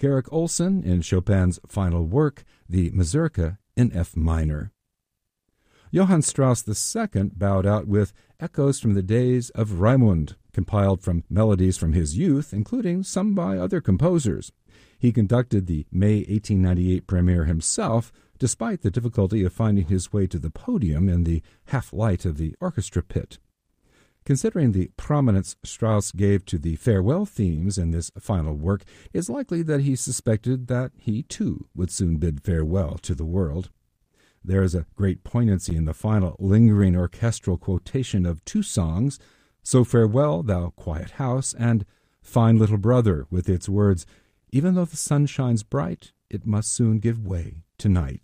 Garrick Ohlson in Chopin's final work, the Mazurka in F minor. Johann Strauss II bowed out with echoes from the days of Raimund, compiled from melodies from his youth, including some by other composers. He conducted the May 1898 premiere himself, despite the difficulty of finding his way to the podium in the half-light of the orchestra pit. Considering the prominence Strauss gave to the farewell themes in this final work, it is likely that he suspected that he, too, would soon bid farewell to the world. There is a great poignancy in the final lingering orchestral quotation of two songs, So Farewell, Thou Quiet House, and Fine Little Brother, with its words, Even though the sun shines bright, it must soon give way to night.